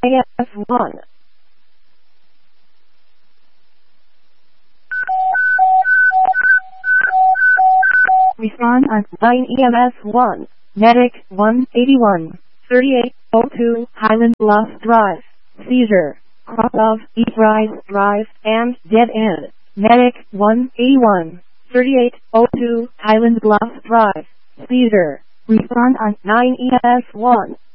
9EMS1. Respond on 9EMS1. Medic 181. 3802 Highland Bluff Drive. Seizure. Cross of East Rise Drive and dead end. Medic 181. 3802 Highland Bluff Drive. Seizure. Respond on 9EMS1.